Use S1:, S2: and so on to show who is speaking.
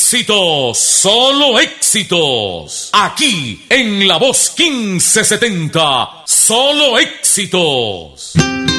S1: éxitos, solo éxitos. Aquí en La Voz 1570, solo éxitos.